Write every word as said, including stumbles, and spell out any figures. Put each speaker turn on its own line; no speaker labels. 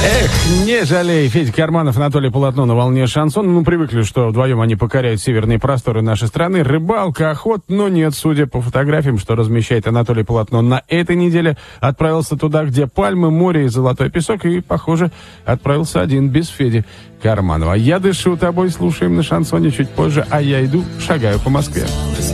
Эх, не жалей. Федя Карманов, Анатолий Полотно на волне шансона. Ну, привыкли, что вдвоем они покоряют северные просторы нашей страны. Рыбалка, охот, но нет, судя по фотографиям, что размещает Анатолий Полотно на этой неделе, отправился туда, где пальмы, море и золотой песок, и, похоже, отправился один, без Феди Карманова. Я дышу тобой, слушаем на шансоне чуть позже, а я иду, шагаю по Москве.